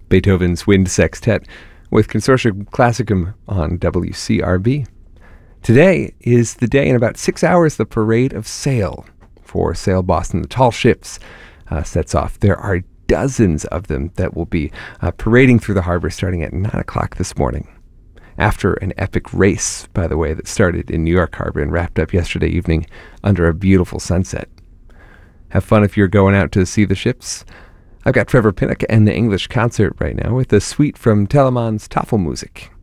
Beethoven's Wind Sextet with Consortium Classicum on WCRB. Today is the day in about 6 hours the Parade of Sail for Sail Boston. The tall ships sets off. There are dozens of them that will be parading through the harbor starting at 9 o'clock this morning. After an epic race, by the way, that started in New York Harbor and wrapped up yesterday evening under a beautiful sunset. Have fun if you're going out to see the ships. I've got Trevor Pinnock and the English Concert right now with a suite from Telemann's Tafelmusik.